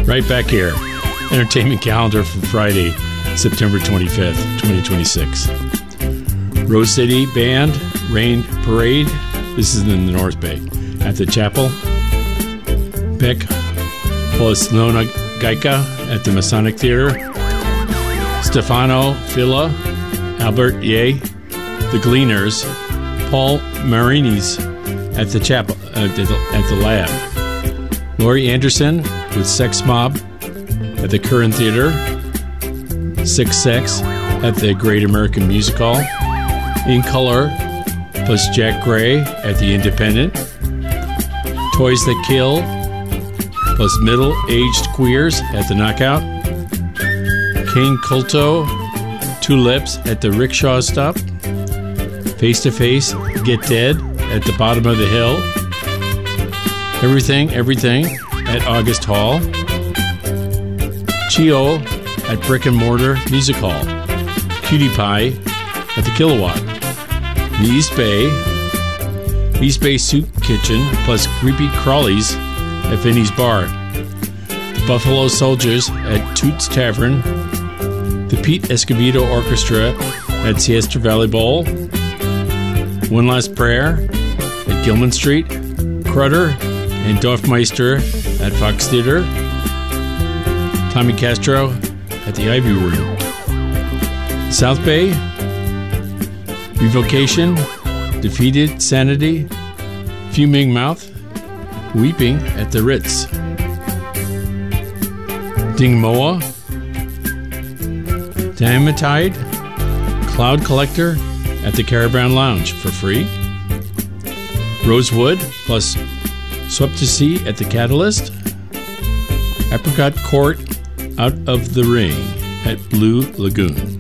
Right back here. Entertainment calendar for Friday, September 25th, 2026. Rose City Band, Rain Parade. This is in the North Bay. At the Chapel. Beck Polosnona Gaika at the Masonic Theater. Stefano Fila, Albert Ye, The Gleaners. Paul Marini's at the Chapel, at the Lab. Laurie Anderson with Sex Mob at the Curran Theater. Six Sex at the Great American Music Hall. In Color plus Jack Gray at the Independent. Toys That Kill plus Middle-Aged Queers at the Knockout. Kane Culto, Two Lips at the Rickshaw Stop. Face to Face, Get Dead at the Bottom of the Hill. Everything at August Hall. Chio at Brick and Mortar Music Hall. Cutie Pie at the Kilowatt. The East Bay Soup Kitchen plus Creepy Crawlies at Vinnie's Bar. The Buffalo Soldiers at Toots Tavern. The Pete Escobedo Orchestra at Siesta Valley Bowl. One Last Prayer at Gilman Street. Crutter and Dorfmeister at Fox Theater. Tommy Castro at the Ivy Room. South Bay, Revocation, Defeated Sanity, Fuming Mouth, Weeping at the Ritz. Dingmoa, Diamantide, Cloud Collector at the Caravan Lounge for free. Rosewood plus Swept to Sea at the Catalyst. Apricot Court Out of the Ring at Blue Lagoon.